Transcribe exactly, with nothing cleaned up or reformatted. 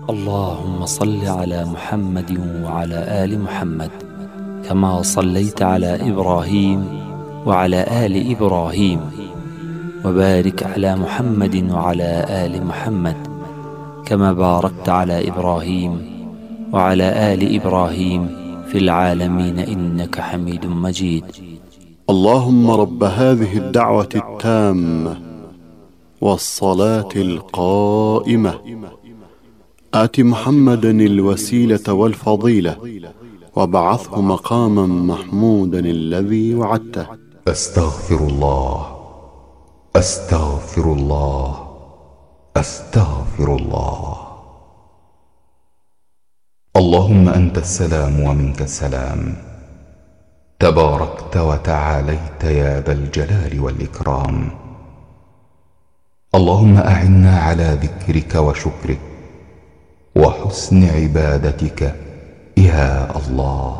اللهم صل على محمد وعلى آل محمد كما صليت على إبراهيم وعلى آل إبراهيم، وبارك على محمد وعلى آل محمد كما باركت على إبراهيم وعلى آل إبراهيم في العالمين إنك حميد مجيد. اللهم رب هذه الدعوة التامة والصلاة القائمة آت محمدا الوسيلة والفضيلة وابعثه مقاما محمودا الذي وعدته. أستغفر الله أستغفر الله أستغفر الله. اللهم أنت السلام ومنك السلام، تباركت وتعاليت يا ذا الجلال والإكرام. اللهم أعنا على ذكرك وشكرك وحسن عبادتك يا الله.